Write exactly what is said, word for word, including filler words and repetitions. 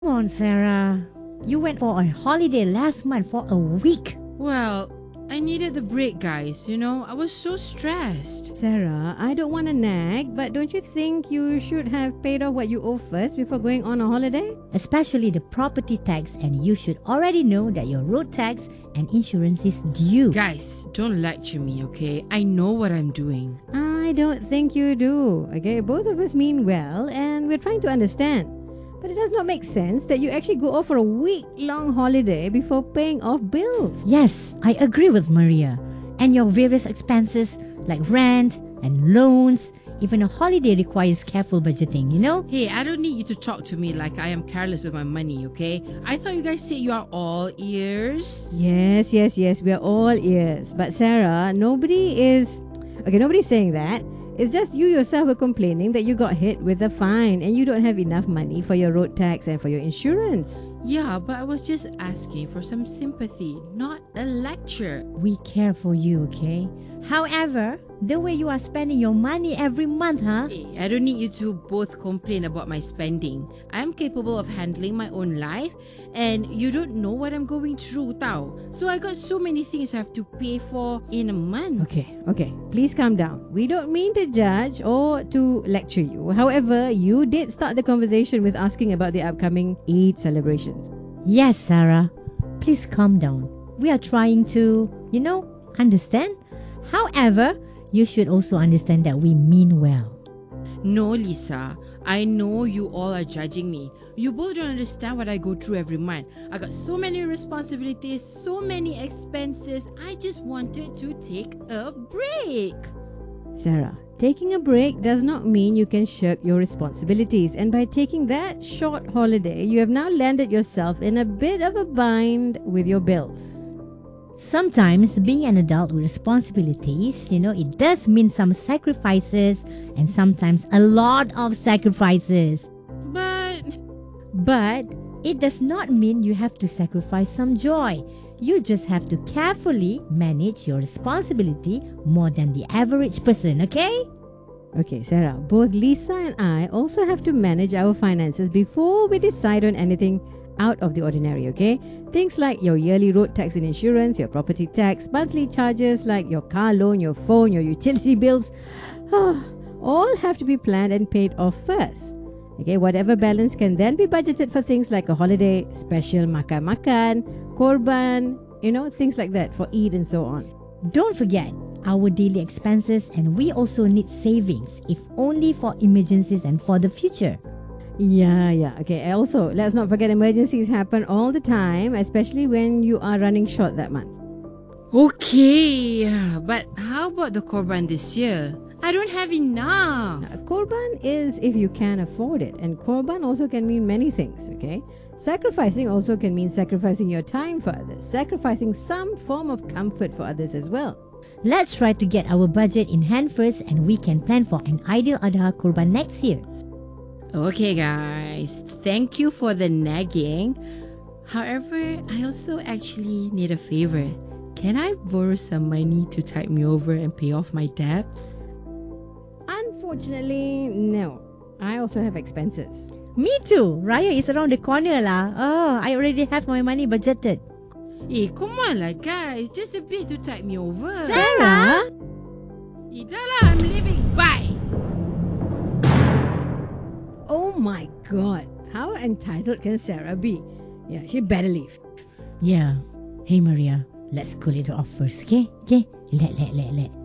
Come on, Sarah. You went for a holiday last month for a week. Well, I needed the break, guys. You know, I was so stressed. Sarah, I don't want to nag, but don't you think you should have paid off what you owe first before going on a holiday? Especially the property tax, and you should already know that your road tax and insurance is due. Guys, don't lecture me, okay? I know what I'm doing. I don't think you do. Okay, both of us mean well, and we're trying to understand. But it does not make sense that you actually go off for a week-long holiday before paying off bills. Yes, I agree with Maria. And your various expenses like rent and loans, even a holiday requires careful budgeting, you know? Hey, I don't need you to talk to me like I am careless with my money, okay? I thought you guys said you are all ears. Yes, yes, yes, we are all ears. But Sarah, nobody is... Okay, nobody's saying that. It's just you yourself were complaining that you got hit with a fine and you don't have enough money for your road tax and for your insurance. Yeah, but I was just asking for some sympathy, not a lecture. We care for you, okay? However, the way you are spending your money every month, huh? Hey, I don't need you to both complain about my spending. I am capable of handling my own life, and you don't know what I'm going through, tau. So I got so many things I have to pay for in a month. Okay, okay, please calm down. We don't mean to judge or to lecture you. However, you did start the conversation with asking about the upcoming Eid celebrations. Yes, Sarah. Please calm down. We are trying to, you know, understand. However, you should also understand that we mean well. No, Lisa. I know you all are judging me. You both don't understand what I go through every month. I got so many responsibilities, so many expenses. I just wanted to take a break. Sarah, taking a break does not mean you can shirk your responsibilities. And by taking that short holiday, you have now landed yourself in a bit of a bind with your bills. Sometimes being an adult with responsibilities, you know, it does mean some sacrifices and sometimes a lot of sacrifices. But But it does not mean you have to sacrifice some joy. You just have to carefully manage your responsibility more than the average person, okay? Okay, Sarah, both Lisa and I also have to manage our finances before we decide on anything out of the ordinary, okay? Things like your yearly road tax and insurance, your property tax, monthly charges like your car loan, your phone, your utility bills, all have to be planned and paid off first. Okay, whatever balance can then be budgeted for things like a holiday, special makan-makan, korban, you know, things like that for Eid and so on. Don't forget our daily expenses, and we also need savings, if only for emergencies and for the future. Yeah, yeah. Okay, also, let's not forget emergencies happen all the time, especially when you are running short that month. okay, but how about the korban this year? I don't have enough. Now, korban is if you can afford it, and korban also can mean many things, okay? Sacrificing also can mean sacrificing your time for others, sacrificing some form of comfort for others as well. Let's try to get our budget in hand first, and we can plan for an ideal Adha Kurban next year. Okay, guys. Thank you for the nagging. However, I also actually need a favor. Can I borrow some money to tide me over and pay off my debts? Unfortunately, no. I also have expenses. Me too. Raya is around the corner lah. Oh, I already have my money budgeted. Eh, come on lah, guys. Just a bit to tide me over. Sarah? Eh, dah lah. I'm leaving. Bye. Oh my god, how entitled can Sarah be? Yeah, she better leave. Yeah. Hey Maria, let's cool it off first, okay? Okay? Let, let, let, let.